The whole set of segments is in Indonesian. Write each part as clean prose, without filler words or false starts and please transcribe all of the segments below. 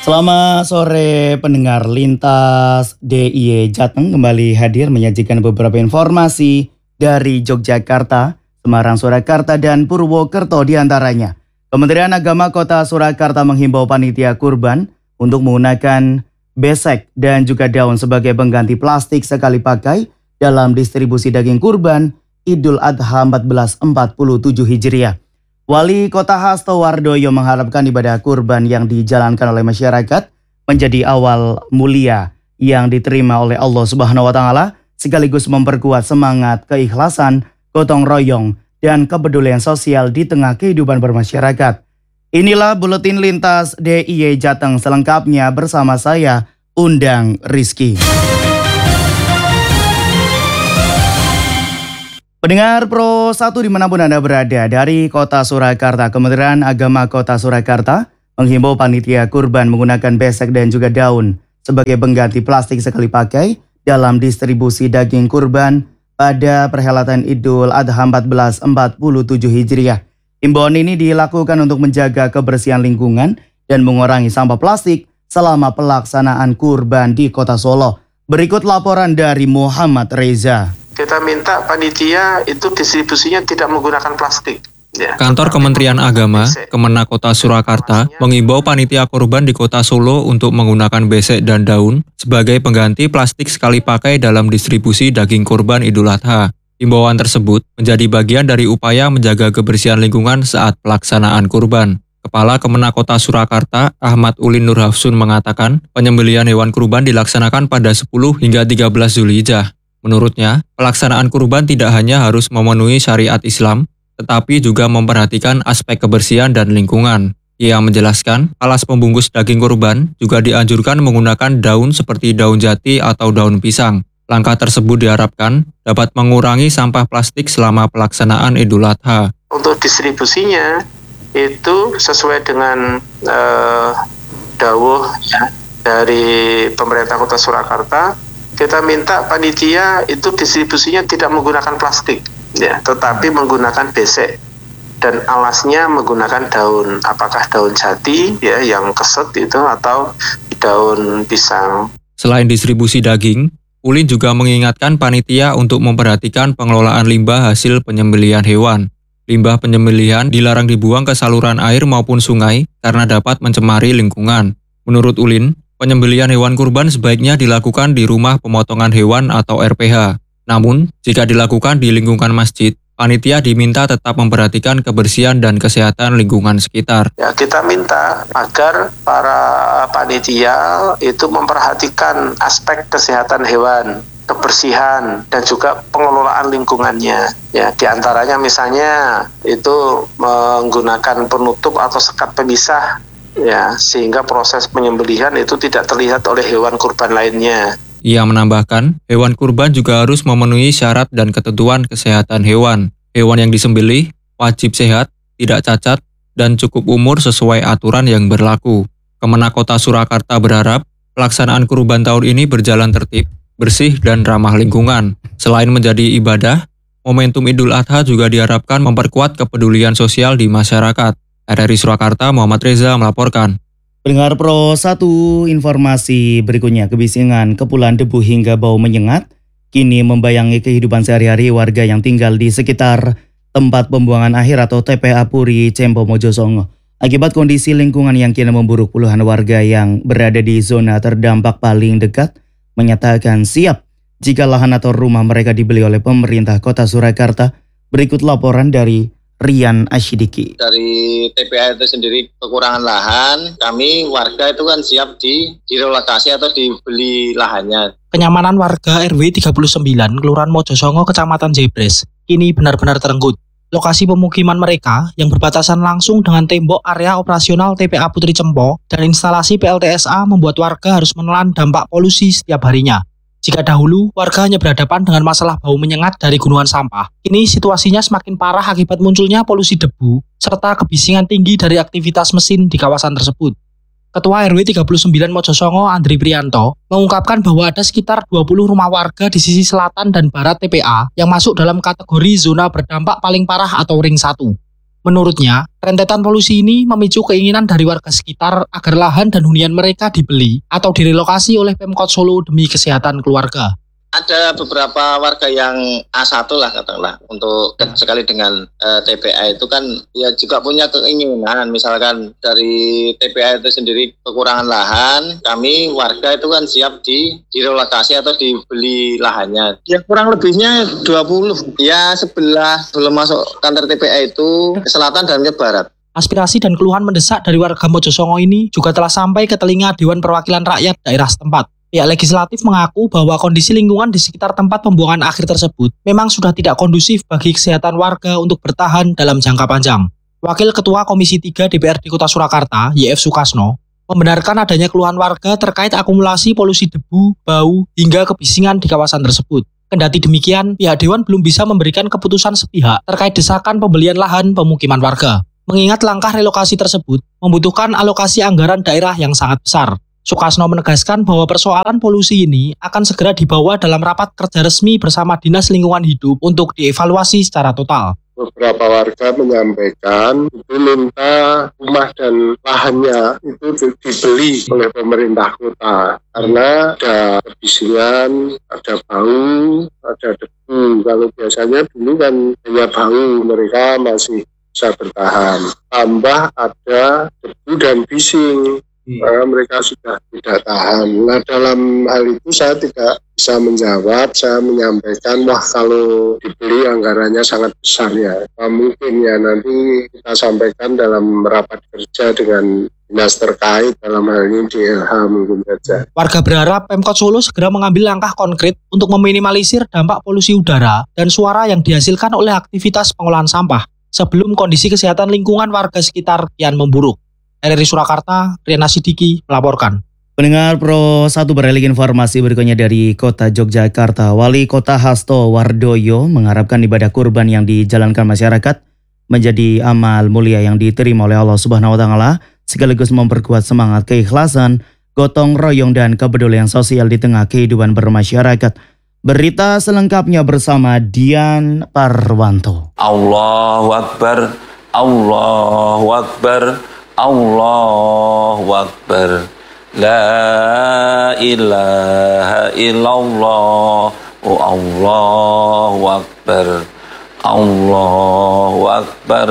Selamat sore pendengar Lintas DIY Jateng kembali hadir menyajikan beberapa informasi dari Yogyakarta, Semarang, Surakarta, dan Purwokerto diantaranya. Kementerian Agama Kota Surakarta menghimbau panitia kurban untuk menggunakan besek dan juga daun sebagai pengganti plastik sekali pakai dalam distribusi daging kurban Idul Adha 1447 Hijriah. Wali Kota Hasto Wardoyo mengharapkan ibadah kurban yang dijalankan oleh masyarakat menjadi awal mulia yang diterima oleh Allah Subhanahu wa Ta'ala, sekaligus memperkuat semangat keikhlasan, gotong royong, dan kepedulian sosial di tengah kehidupan bermasyarakat. Inilah Buletin Lintas DIY Jateng selengkapnya bersama saya, Undang Rizky. Pendengar Pro 1 dimanapun Anda berada, dari Kota Surakarta, Kementerian Agama Kota Surakarta menghimbau panitia kurban menggunakan besek dan juga daun sebagai pengganti plastik sekali pakai dalam distribusi daging kurban pada perhelatan Idul Adha 1447 Hijriah. Himbauan ini dilakukan untuk menjaga kebersihan lingkungan dan mengurangi sampah plastik selama pelaksanaan kurban di Kota Solo. Berikut laporan dari Muhammad Reza. Kita minta panitia itu distribusinya tidak menggunakan plastik. Ya. Kantor Kementerian Agama, Kemenak Kota Surakarta, mengimbau panitia kurban di Kota Solo untuk menggunakan besek dan daun sebagai pengganti plastik sekali pakai dalam distribusi daging kurban Idul Adha. Himbauan tersebut menjadi bagian dari upaya menjaga kebersihan lingkungan saat pelaksanaan kurban. Kepala Kemenak Kota Surakarta, Ahmad Ulin Nur Hafsun mengatakan, penyembelihan hewan kurban dilaksanakan pada 10 hingga 13 Zulhijjah. Menurutnya, pelaksanaan kurban tidak hanya harus memenuhi syariat Islam, tetapi juga memperhatikan aspek kebersihan dan lingkungan. Ia menjelaskan, alas pembungkus daging kurban juga dianjurkan menggunakan daun seperti daun jati atau daun pisang. Langkah tersebut diharapkan dapat mengurangi sampah plastik selama pelaksanaan Idul Adha. Untuk distribusinya itu sesuai dengan dawuh ya, dari pemerintah Kota Surakarta. Kita minta panitia itu distribusinya tidak menggunakan plastik, ya, tetapi menggunakan besek dan alasnya menggunakan daun, apakah daun jati, ya, yang keset itu atau daun pisang. Selain distribusi daging, Ulin juga mengingatkan panitia untuk memperhatikan pengelolaan limbah hasil penyembelihan hewan. Limbah penyembelihan dilarang dibuang ke saluran air maupun sungai karena dapat mencemari lingkungan. Menurut Ulin, penyembelihan hewan kurban sebaiknya dilakukan di rumah pemotongan hewan atau RPH. Namun, jika dilakukan di lingkungan masjid, panitia diminta tetap memperhatikan kebersihan dan kesehatan lingkungan sekitar. Ya, kita minta agar para panitia itu memperhatikan aspek kesehatan hewan, kebersihan, dan juga pengelolaan lingkungannya. Ya, diantaranya misalnya itu menggunakan penutup atau sekat pemisah, ya, sehingga proses penyembelihan itu tidak terlihat oleh hewan kurban lainnya. Ia menambahkan, hewan kurban juga harus memenuhi syarat dan ketentuan kesehatan hewan. Hewan yang disembelih wajib sehat, tidak cacat, dan cukup umur sesuai aturan yang berlaku. Kemenak Kota Surakarta berharap pelaksanaan kurban tahun ini berjalan tertib, bersih, dan ramah lingkungan. Selain menjadi ibadah, momentum Idul Adha juga diharapkan memperkuat kepedulian sosial di masyarakat. RRI Surakarta, Muhammad Reza melaporkan. Pendengar Pro 1, informasi berikutnya, kebisingan, kepulan debu hingga bau menyengat kini membayangi kehidupan sehari-hari warga yang tinggal di sekitar tempat pembuangan akhir atau TPA Puri Cempo Mojosongo. Akibat kondisi lingkungan yang kian memburuk, puluhan warga yang berada di zona terdampak paling dekat menyatakan siap jika lahan atau rumah mereka dibeli oleh pemerintah Kota Surakarta. Berikut laporan dari Rian Asyidiki. Dari TPA itu sendiri kekurangan lahan, kami warga itu kan siap direlokasi atau dibeli lahannya. Kenyamanan warga RW 39 Kelurahan Mojosongo Kecamatan Jebres kini benar-benar terenggut. Lokasi pemukiman mereka yang berbatasan langsung dengan tembok area operasional TPA Putri Cempo dan instalasi PLTSA membuat warga harus menelan dampak polusi setiap harinya. Jika dahulu, warga hanya berhadapan dengan masalah bau menyengat dari gunungan sampah. Kini situasinya semakin parah akibat munculnya polusi debu, serta kebisingan tinggi dari aktivitas mesin di kawasan tersebut. Ketua RW 39 Mojosongo, Andri Prianto, mengungkapkan bahwa ada sekitar 20 rumah warga di sisi selatan dan barat TPA yang masuk dalam kategori zona berdampak paling parah atau ring 1. Menurutnya, rentetan polusi ini memicu keinginan dari warga sekitar agar lahan dan hunian mereka dibeli atau direlokasi oleh Pemkot Solo demi kesehatan keluarga. Ada beberapa warga yang A1 lah katakanlah untuk sekali dengan TPA itu kan ya juga punya keinginan, misalkan dari TPA itu sendiri kekurangan lahan, kami warga itu kan siap direlokasi atau dibeli lahannya. Ya kurang lebihnya 20. Ya sebelah belum masuk kantor TPA itu ke selatan dan ke barat. Aspirasi dan keluhan mendesak dari warga Mojosongo ini juga telah sampai ke telinga Dewan Perwakilan Rakyat daerah setempat. Pihak legislatif mengaku bahwa kondisi lingkungan di sekitar tempat pembuangan akhir tersebut memang sudah tidak kondusif bagi kesehatan warga untuk bertahan dalam jangka panjang. Wakil Ketua Komisi 3 DPRD Kota Surakarta, YF Sukasno, membenarkan adanya keluhan warga terkait akumulasi polusi debu, bau, hingga kebisingan di kawasan tersebut. Kendati demikian, pihak Dewan belum bisa memberikan keputusan sepihak terkait desakan pembelian lahan pemukiman warga. Mengingat langkah relokasi tersebut membutuhkan alokasi anggaran daerah yang sangat besar. Sukasno menegaskan bahwa persoalan polusi ini akan segera dibawa dalam rapat kerja resmi bersama Dinas Lingkungan Hidup untuk dievaluasi secara total. Beberapa warga menyampaikan itu minta rumah dan lahannya itu dibeli oleh pemerintah kota karena ada kebisingan, ada bau, ada debu. Kalau biasanya dulu kan hanya bau, mereka masih bisa bertahan. Tambah ada debu dan bising. Mereka sudah tidak tahan. Nah, dalam hal itu saya tidak bisa menjawab. Saya menyampaikan, wah kalau dibeli anggarannya sangat besar ya. Mungkin ya nanti kita sampaikan dalam rapat kerja dengan dinas terkait, dalam hal ini DLH mungkin saja. Warga berharap Pemkot Solo segera mengambil langkah konkret untuk meminimalisir dampak polusi udara dan suara yang dihasilkan oleh aktivitas pengolahan sampah sebelum kondisi kesehatan lingkungan warga sekitar kian memburuk. RRI Surakarta, Riana Sidiki melaporkan. Pendengar Pro 1 beralih informasi berikutnya dari Kota Yogyakarta. Wali Kota Hasto Wardoyo mengharapkan ibadah kurban yang dijalankan masyarakat menjadi amal mulia yang diterima oleh Allah Subhanahu wa taala sekaligus memperkuat semangat keikhlasan, gotong royong dan kepedulian sosial di tengah kehidupan bermasyarakat. Berita selengkapnya bersama Dian Parwanto. Allahu Akbar, Allahu Akbar, Allahu Akbar, la ilaha illallah, Allahu Akbar, Allahu Akbar,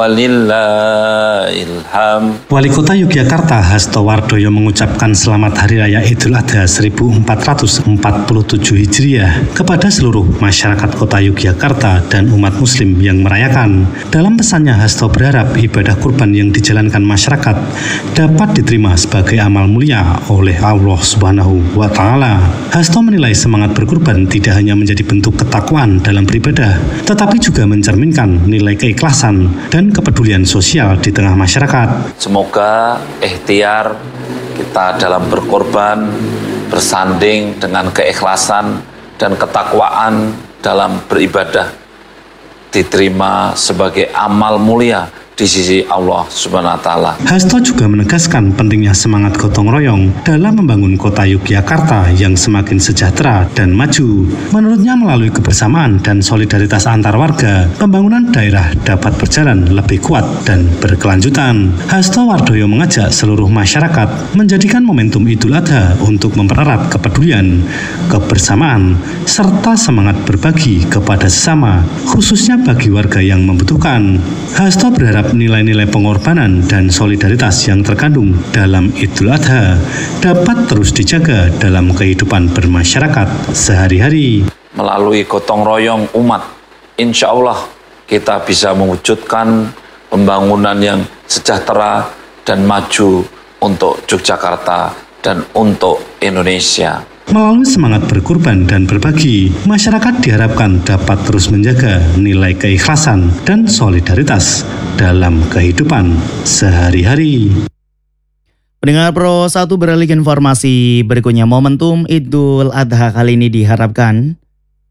walillahilham. Wali Kota Yogyakarta Hasto Wardoyo mengucapkan selamat Hari Raya Idul Adha 1447 Hijriah kepada seluruh masyarakat Kota Yogyakarta dan umat muslim yang merayakan. Dalam pesannya, Hasto berharap ibadah kurban yang dijalankan masyarakat dapat diterima sebagai amal mulia oleh Allah Subhanahu wa taala. Hasto menilai semangat berkurban tidak hanya menjadi bentuk ketakwaan dalam beribadah, tetapi juga mencerminkan nilai keikhlasan dan kepedulian sosial di tengah masyarakat. Semoga ikhtiar kita dalam berkorban bersanding dengan keikhlasan dan ketakwaan dalam beribadah diterima sebagai amal mulia di sisi Allah Subhanahu wa taala. Hasto juga menegaskan pentingnya semangat gotong royong dalam membangun kota Yogyakarta yang semakin sejahtera dan maju. Menurutnya melalui kebersamaan dan solidaritas antar warga, pembangunan daerah dapat berjalan lebih kuat dan berkelanjutan. Hasto Wardoyo mengajak seluruh masyarakat menjadikan momentum Idul Adha untuk mempererat kepedulian, kebersamaan, serta semangat berbagi kepada sesama, khususnya bagi warga yang membutuhkan. Hasto berharap nilai-nilai pengorbanan dan solidaritas yang terkandung dalam Idul Adha dapat terus dijaga dalam kehidupan bermasyarakat sehari-hari. Melalui gotong royong umat, insya Allah kita bisa mewujudkan pembangunan yang sejahtera dan maju untuk Yogyakarta dan untuk Indonesia. Melalui semangat berkurban dan berbagi, masyarakat diharapkan dapat terus menjaga nilai keikhlasan dan solidaritas dalam kehidupan sehari-hari. Pendengar Pro 1 beralih informasi berikutnya. Momentum Idul Adha kali ini diharapkan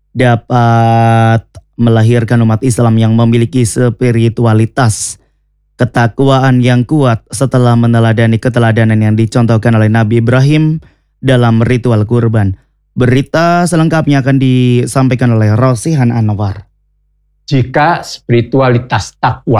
dapat melahirkan umat Islam yang memiliki spiritualitas, ketakwaan yang kuat setelah meneladani keteladanan yang dicontohkan oleh Nabi Ibrahim dalam ritual kurban. Berita selengkapnya akan disampaikan oleh Rosihan Anwar. Jika spiritualitas takwa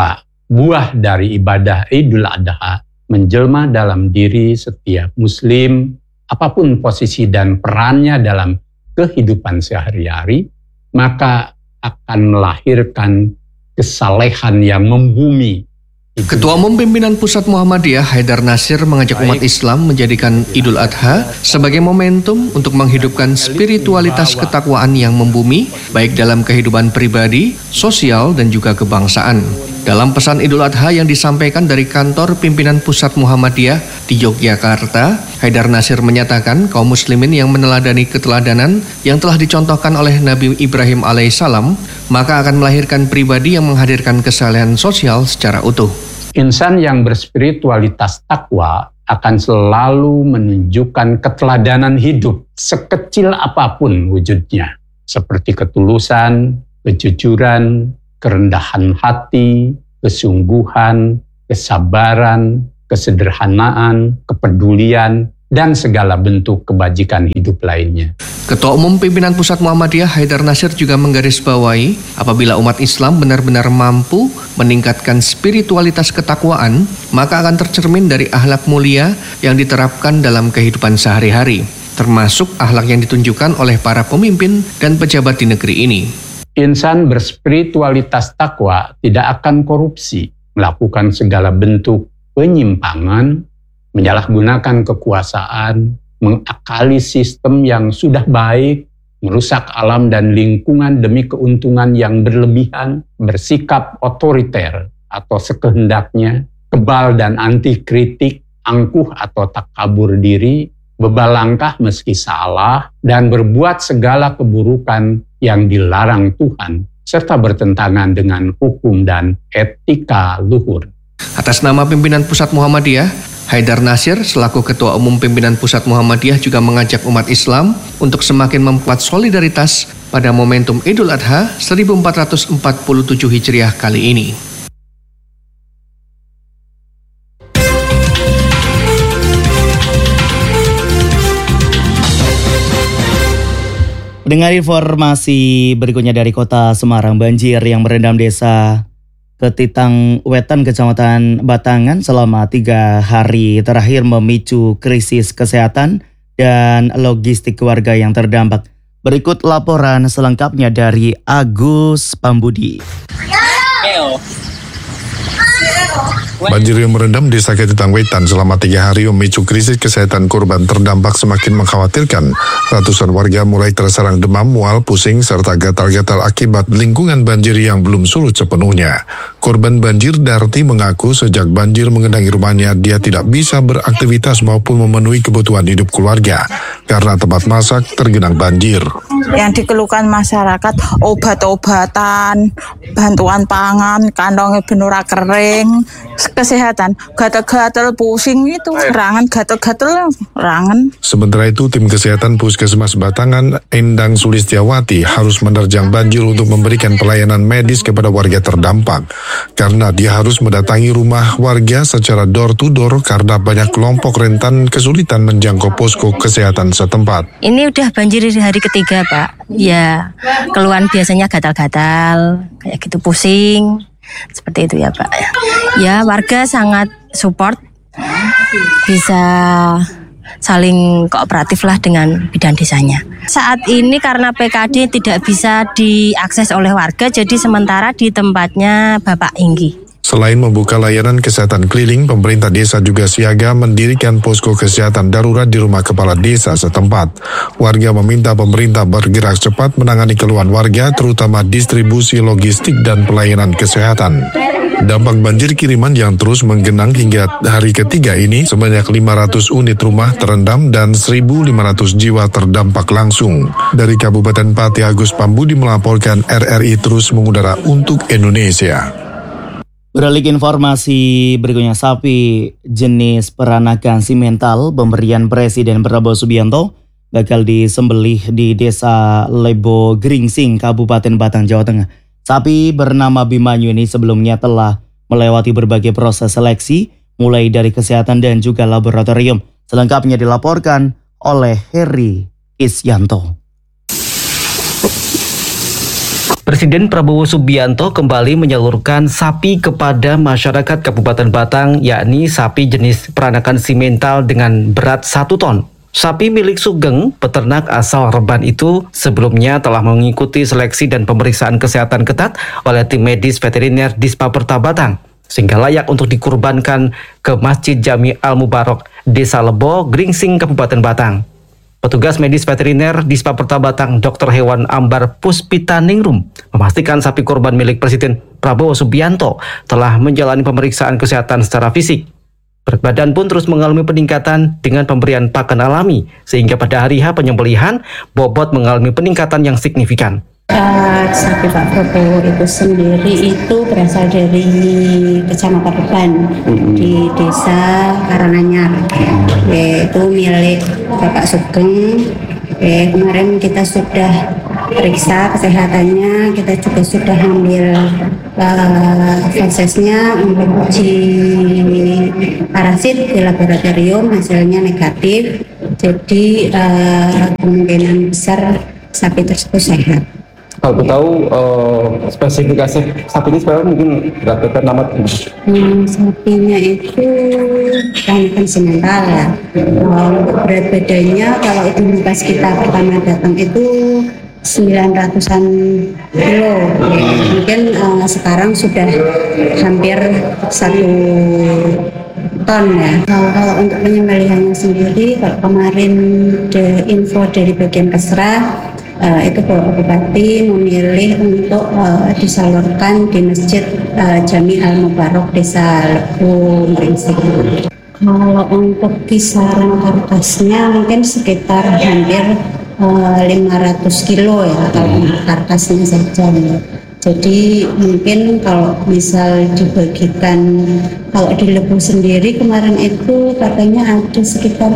buah dari ibadah Idul Adha menjelma dalam diri setiap Muslim, apapun posisi dan perannya dalam kehidupan sehari-hari, maka akan melahirkan kesalehan yang membumi. Ketua Umum Pimpinan Pusat Muhammadiyah Haidar Nasir mengajak umat Islam menjadikan Idul Adha sebagai momentum untuk menghidupkan spiritualitas ketakwaan yang membumi, baik dalam kehidupan pribadi, sosial, dan juga kebangsaan. Dalam pesan Idul Adha yang disampaikan dari kantor Pimpinan Pusat Muhammadiyah di Yogyakarta, Haidar Nasir menyatakan kaum muslimin yang meneladani keteladanan yang telah dicontohkan oleh Nabi Ibrahim alaihissalam, maka akan melahirkan pribadi yang menghadirkan kesalehan sosial secara utuh. Insan yang berspiritualitas takwa akan selalu menunjukkan keteladanan hidup sekecil apapun wujudnya, seperti ketulusan, kejujuran, kerendahan hati, kesungguhan, kesabaran, kesederhanaan, kepedulian, dan segala bentuk kebajikan hidup lainnya. Ketua Umum Pimpinan Pusat Muhammadiyah Haidar Nasir juga menggarisbawahi apabila umat Islam benar-benar mampu meningkatkan spiritualitas ketakwaan, maka akan tercermin dari akhlak mulia yang diterapkan dalam kehidupan sehari-hari, termasuk akhlak yang ditunjukkan oleh para pemimpin dan pejabat di negeri ini. Insan berspiritualitas takwa tidak akan korupsi, melakukan segala bentuk penyimpangan, menyalahgunakan kekuasaan, mengakali sistem yang sudah baik, merusak alam dan lingkungan demi keuntungan yang berlebihan, bersikap otoriter atau sekehendaknya, kebal dan anti kritik, angkuh atau takabur diri, bebal langkah meski salah, dan berbuat segala keburukan yang dilarang Tuhan, serta bertentangan dengan hukum dan etika luhur. Atas nama Pimpinan Pusat Muhammadiyah, Haidar Nasir selaku Ketua Umum Pimpinan Pusat Muhammadiyah juga mengajak umat Islam untuk semakin memperkuat solidaritas pada momentum Idul Adha 1447 Hijriah kali ini. Dengar informasi berikutnya dari Kota Semarang. Banjir yang merendam desa Ketitang Wetan, Kecamatan Batangan selama 3 hari terakhir memicu krisis kesehatan dan logistik warga yang terdampak. Berikut laporan selengkapnya dari Agus Pambudi. Banjir yang merendam desa Ketitang Wetan selama 3 hari memicu krisis kesehatan korban terdampak semakin mengkhawatirkan. Ratusan warga mulai terserang demam, mual, pusing, serta gatal-gatal akibat lingkungan banjir yang belum surut sepenuhnya. Korban banjir Darti mengaku sejak banjir mengendangi rumahnya, dia tidak bisa beraktivitas maupun memenuhi kebutuhan hidup keluarga karena tempat masak tergenang banjir. Yang dikeluhkan masyarakat obat-obatan, bantuan pangan, kantongnya benura kering, kesehatan, gatal-gatal, pusing itu, rangan, gatal-gatal, rangan. Sementara itu, tim kesehatan Puskesmas Batangan, Endang Sulistiawati, harus menerjang banjir untuk memberikan pelayanan medis kepada warga terdampak. Karena dia harus mendatangi rumah warga secara door to door karena banyak kelompok rentan kesulitan menjangkau posko kesehatan setempat. Ini udah banjir di hari ketiga, Pak. Ya, keluhan biasanya gatal-gatal, kayak gitu, pusing. Seperti itu ya, Pak. Ya, warga sangat support, bisa saling kooperatif lah dengan bidan desanya. Saat ini karena PKD tidak bisa diakses oleh warga, jadi sementara di tempatnya Bapak Inggi. Selain membuka layanan kesehatan keliling, pemerintah desa juga siaga mendirikan posko kesehatan darurat di rumah kepala desa setempat. Warga meminta pemerintah bergerak cepat menangani keluhan warga, terutama distribusi logistik dan pelayanan kesehatan. Dampak banjir kiriman yang terus menggenang hingga hari ketiga ini, sebanyak 500 unit rumah terendam dan 1.500 jiwa terdampak langsung. Dari Kabupaten Pati, Agus Pambudi melaporkan, RRI terus mengudara untuk Indonesia. Beralih informasi berikutnya, sapi jenis peranakan simental pemberian Presiden Prabowo Subianto bakal disembelih di Desa Lebo Gringsing, Kabupaten Batang, Jawa Tengah. Sapi bernama Bimanyu ini sebelumnya telah melewati berbagai proses seleksi, mulai dari kesehatan dan juga laboratorium. Selengkapnya dilaporkan oleh Heri Isyanto. Presiden Prabowo Subianto kembali menyalurkan sapi kepada masyarakat Kabupaten Batang, yakni sapi jenis peranakan simental dengan berat 1 ton. Sapi milik Sugeng, peternak asal Reban itu sebelumnya telah mengikuti seleksi dan pemeriksaan kesehatan ketat oleh tim medis veteriner Dispaperta Batang, sehingga layak untuk dikurbankan ke Masjid Jami Al-Mubarok, Desa Lebo, Gringsing, Kabupaten Batang. Petugas medis veteriner Dispaperta Batang, Dr. Hewan Ambar Puspitaningrum, memastikan sapi korban milik Presiden Prabowo Subianto telah menjalani pemeriksaan kesehatan secara fisik. Berat badan pun terus mengalami peningkatan dengan pemberian pakan alami, sehingga pada hari H penyembelihan, bobot mengalami peningkatan yang signifikan. Sapi Pak Prabowo itu sendiri itu berasal dari Kecamatan Reban di Desa Karanganyar, yaitu milik Bapak Sugeng. Kemarin kita sudah periksa kesehatannya, kita juga sudah ambil prosesnya untuk uji parasit di laboratorium, hasilnya negatif, jadi kemungkinan besar sapi tersebut sehat. Kalau tahu spesifikasi sapi ini sebenarnya mungkin berat nama sapinya itu peranakan simental ya. Berat badannya kalau itu pas kita pertama datang itu 900-an kilo. Mungkin sekarang sudah hampir 1 ton ya. Kalau untuk penyembelihannya sendiri, kalau kemarin info dari bagian Kesra, itu Bapak Bupati memilih untuk disalurkan di Masjid Jami Al-Mubarok, Desa Lebo, Gringsing. Kalau untuk kisaran karkasnya mungkin sekitar hampir 500 kilo ya, kalau untuk karkasnya saja. Jadi mungkin kalau misal dibagikan, kalau di Lebo sendiri kemarin itu katanya ada sekitar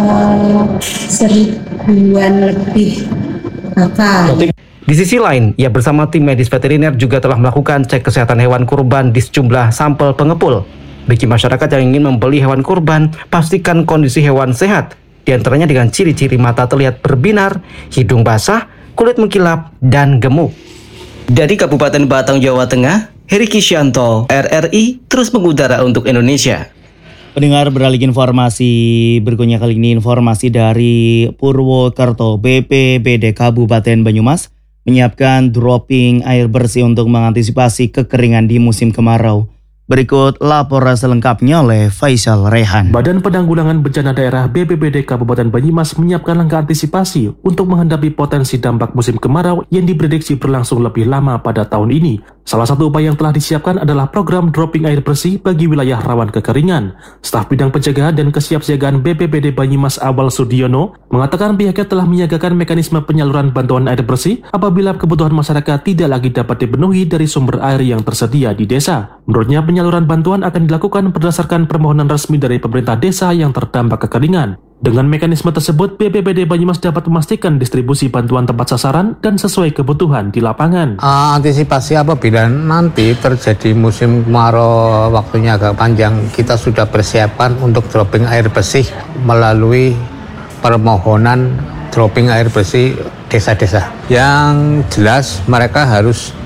1000-an lebih. Di sisi lain, ia bersama tim medis veteriner juga telah melakukan cek kesehatan hewan kurban di sejumlah sampel pengepul. Bagi masyarakat yang ingin membeli hewan kurban, pastikan kondisi hewan sehat, diantaranya dengan ciri-ciri mata terlihat berbinar, hidung basah, kulit mengkilap, dan gemuk. Dari Kabupaten Batang, Jawa Tengah, Heri Kisyanto, RRI, terus mengudara untuk Indonesia. Pendengar, beralih informasi berikutnya, kali ini informasi dari Purwokerto. BPBD Kabupaten Banyumas menyiapkan dropping air bersih untuk mengantisipasi kekeringan di musim kemarau. Berikut laporan selengkapnya oleh Faisal Rehan. Badan Penanggulangan Bencana Daerah BPBD Kabupaten Banyumas menyiapkan langkah antisipasi untuk menghadapi potensi dampak musim kemarau yang diprediksi berlangsung lebih lama pada tahun ini. Salah satu upaya yang telah disiapkan adalah program dropping air bersih bagi wilayah rawan kekeringan. Staf Bidang Pencegahan dan Kesiapsiagaan BPBD Banyumas Awal Sudiono mengatakan pihaknya telah menyiagakan mekanisme penyaluran bantuan air bersih apabila kebutuhan masyarakat tidak lagi dapat dipenuhi dari sumber air yang tersedia di desa. Menurutnya, penyaluran bantuan akan dilakukan berdasarkan permohonan resmi dari pemerintah desa yang terdampak kekeringan. Dengan mekanisme tersebut, BPBD Banyumas dapat memastikan distribusi bantuan tepat sasaran dan sesuai kebutuhan di lapangan. Antisipasi apabila nanti terjadi musim kemarau waktunya agak panjang, kita sudah persiapkan untuk dropping air bersih melalui permohonan dropping air bersih desa-desa. Yang jelas mereka harus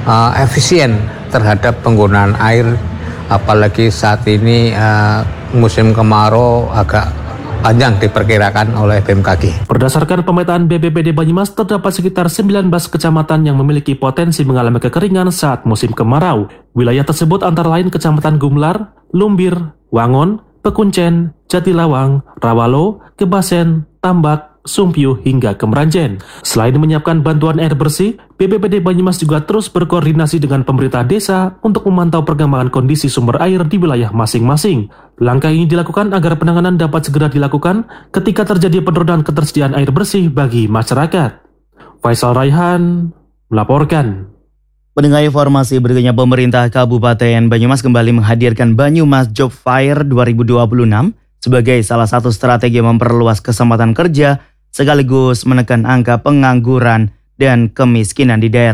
efisien terhadap penggunaan air, apalagi saat ini musim kemarau agak panjang diperkirakan oleh BMKG. Berdasarkan pemetaan BPBD Banyumas, terdapat sekitar 19 kecamatan yang memiliki potensi mengalami kekeringan saat musim kemarau. Wilayah tersebut antara lain Kecamatan Gumlar, Lumbir, Wangon, Pekuncen, Jatilawang, Rawalo, Kebasen, Tambak, Sumpyu hingga Kemeranjen. Selain menyiapkan bantuan air bersih, BPBD Banyumas juga terus berkoordinasi dengan pemerintah desa untuk memantau perkembangan kondisi sumber air di wilayah masing-masing. Langkah ini dilakukan agar penanganan dapat segera dilakukan ketika terjadi penurunan ketersediaan air bersih bagi masyarakat. Faisal Raihan melaporkan. Pendengar, informasi berikutnya, pemerintah Kabupaten Banyumas kembali menghadirkan Banyumas Job Fair 2026 sebagai salah satu strategi memperluas kesempatan kerja sekaligus menekan angka pengangguran dan kemiskinan di daerah.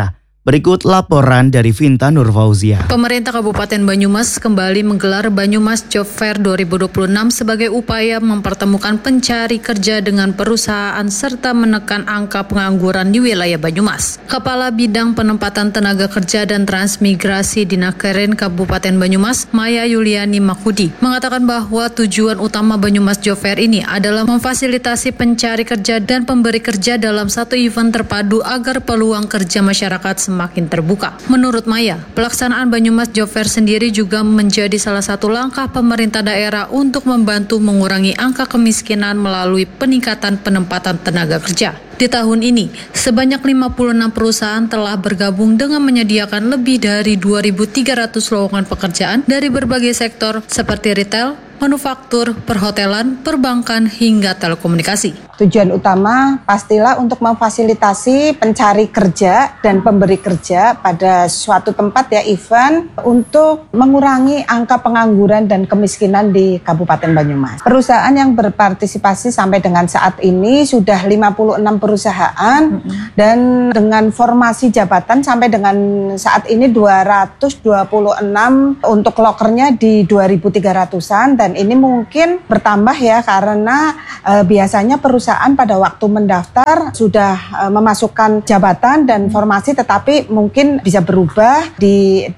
Berikut laporan dari Vinta Nurfauzia. Pemerintah Kabupaten Banyumas kembali menggelar Banyumas Job Fair 2026 sebagai upaya mempertemukan pencari kerja dengan perusahaan serta menekan angka pengangguran di wilayah Banyumas. Kepala Bidang Penempatan Tenaga Kerja dan Transmigrasi Dinakarin Kabupaten Banyumas, Maya Yuliani Makudi, mengatakan bahwa tujuan utama Banyumas Job Fair ini adalah memfasilitasi pencari kerja dan pemberi kerja dalam satu event terpadu agar peluang kerja masyarakat semakin terbuka. Menurut Maya, pelaksanaan Banyumas Job Fair sendiri juga menjadi salah satu langkah pemerintah daerah untuk membantu mengurangi angka kemiskinan melalui peningkatan penempatan tenaga kerja. Di tahun ini, sebanyak 56 perusahaan telah bergabung dengan menyediakan lebih dari 2.300 lowongan pekerjaan dari berbagai sektor seperti retail, manufaktur, perhotelan, perbankan, hingga telekomunikasi. Tujuan utama pastilah untuk memfasilitasi pencari kerja dan pemberi kerja pada suatu tempat ya event untuk mengurangi angka pengangguran dan kemiskinan di Kabupaten Banyumas. Perusahaan yang berpartisipasi sampai dengan saat ini sudah 56 perusahaan dan dengan formasi jabatan sampai dengan saat ini 226 untuk lokernya di 2.300-an dan ini mungkin bertambah ya karena biasanya perusahaan pada waktu mendaftar sudah memasukkan jabatan dan formasi tetapi mungkin bisa berubah di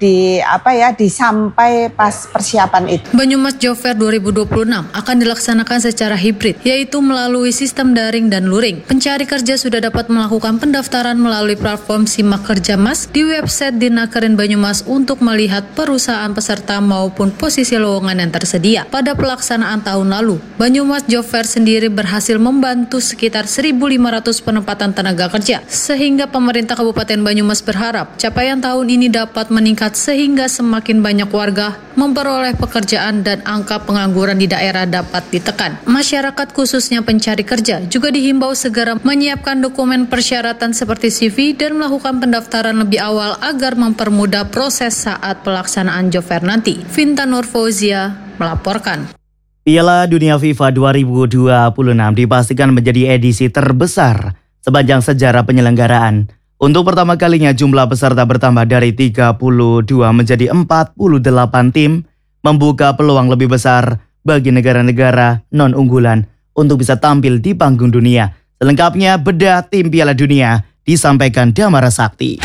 sampai pas persiapan itu. Banyumas Job Fair 2026 akan dilaksanakan secara hibrid yaitu melalui sistem daring dan luring. Pencari kerja sudah dapat melakukan pendaftaran melalui platform Simak Kerja Mas di website Dinakarin Banyumas untuk melihat perusahaan peserta maupun posisi lowongan yang tersedia. Pada pelaksanaan tahun lalu, Banyumas Job Fair sendiri berhasil membantu sekitar 1.500 penempatan tenaga kerja, sehingga pemerintah Kabupaten Banyumas berharap capaian tahun ini dapat meningkat sehingga semakin banyak warga memperoleh pekerjaan dan angka pengangguran di daerah dapat ditekan. Masyarakat khususnya pencari kerja juga dihimbau segera menyiapkan dokumen persyaratan seperti CV dan melakukan pendaftaran lebih awal agar mempermudah proses saat pelaksanaan Job Fair nanti. Vinta Nurfauzia melaporkan. Piala Dunia FIFA 2026 dipastikan menjadi edisi terbesar sepanjang sejarah penyelenggaraan. Untuk pertama kalinya jumlah peserta bertambah dari 32 menjadi 48 tim, membuka peluang lebih besar bagi negara-negara non-unggulan untuk bisa tampil di panggung dunia. Selengkapnya bedah tim Piala Dunia disampaikan Damara Sakti.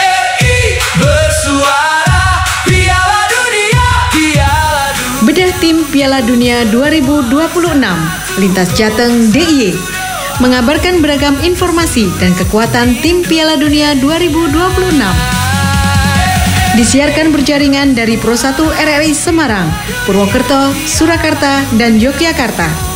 Bedah tim Piala Dunia 2026, Lintas Jateng DIY, mengabarkan beragam informasi dan kekuatan tim Piala Dunia 2026. Disiarkan berjaringan dari Pro 1 RRI Semarang, Purwokerto, Surakarta, dan Yogyakarta.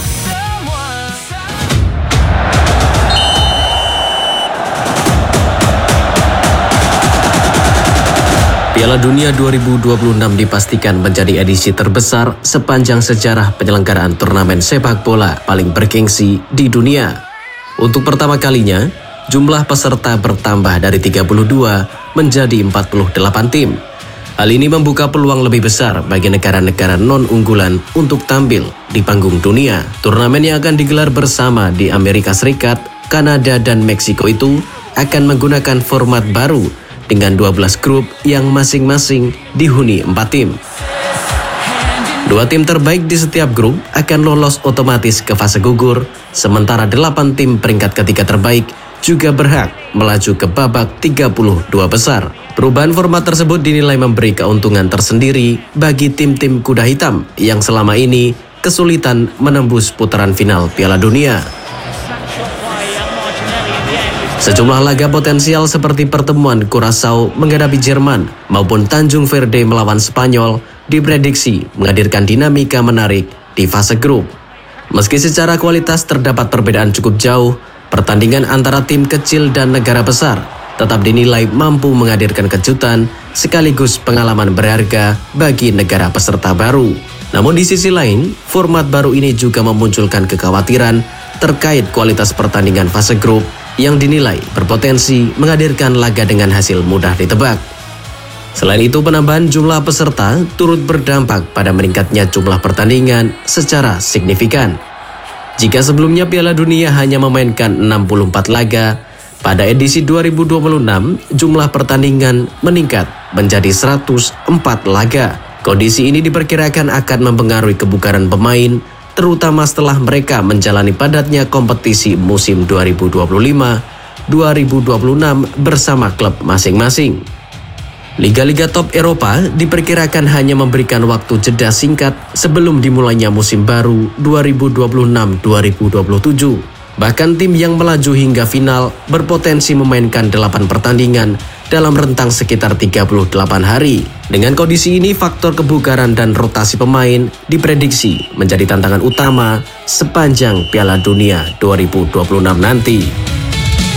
Piala Dunia 2026 dipastikan menjadi edisi terbesar sepanjang sejarah penyelenggaraan turnamen sepak bola paling bergengsi di dunia. Untuk pertama kalinya, jumlah peserta bertambah dari 32 menjadi 48 tim. Hal ini membuka peluang lebih besar bagi negara-negara non-unggulan untuk tampil di panggung dunia. Turnamen yang akan digelar bersama di Amerika Serikat, Kanada, dan Meksiko itu akan menggunakan format baru dengan 12 grup yang masing-masing dihuni 4 tim. 2 tim terbaik di setiap grup akan lolos otomatis ke fase gugur, sementara 8 tim peringkat ketiga terbaik juga berhak melaju ke babak 32 besar. Perubahan format tersebut dinilai memberi keuntungan tersendiri bagi tim-tim kuda hitam yang selama ini kesulitan menembus putaran final Piala Dunia. Sejumlah laga potensial seperti pertemuan Curaçao menghadapi Jerman maupun Tanjung Verde melawan Spanyol diprediksi menghadirkan dinamika menarik di fase grup. Meski secara kualitas terdapat perbedaan cukup jauh, pertandingan antara tim kecil dan negara besar tetap dinilai mampu menghadirkan kejutan sekaligus pengalaman berharga bagi negara peserta baru. Namun di sisi lain, format baru ini juga memunculkan kekhawatiran terkait kualitas pertandingan fase grup yang dinilai berpotensi menghadirkan laga dengan hasil mudah ditebak. Selain itu, penambahan jumlah peserta turut berdampak pada meningkatnya jumlah pertandingan secara signifikan. Jika sebelumnya Piala Dunia hanya memainkan 64 laga, Pada edisi 2026, jumlah pertandingan meningkat menjadi 104 laga. Kondisi ini diperkirakan akan mempengaruhi kebugaran pemain, terutama setelah mereka menjalani padatnya kompetisi musim 2025-2026 bersama klub masing-masing. Liga-liga top Eropa diperkirakan hanya memberikan waktu jeda singkat sebelum dimulainya musim baru 2026-2027. Bahkan tim yang melaju hingga final berpotensi memainkan 8 pertandingan dalam rentang sekitar 38 hari. Dengan kondisi ini, faktor kebugaran dan rotasi pemain diprediksi menjadi tantangan utama sepanjang Piala Dunia 2026 nanti.